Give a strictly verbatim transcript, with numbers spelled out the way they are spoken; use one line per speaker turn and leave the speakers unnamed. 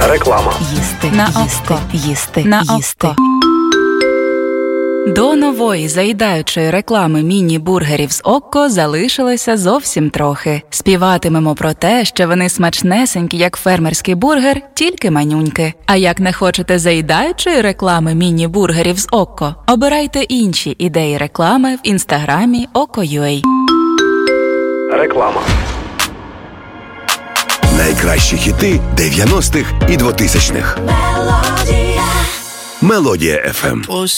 Реклама.
Їсти на око. Їсти на око. До нової заїдаючої реклами міні-бургерів з Окко залишилося зовсім трохи. Співатимемо про те, що вони смачнесенькі, як фермерський бургер, тільки манюньки. А як не хочете заїдаючої реклами міні-бургерів з Окко, обирайте інші ідеї реклами в інстаграмі Око.ua.
Реклама.
Найкращі хіти дев'яностих і двотисячних. Мелодія еф ем.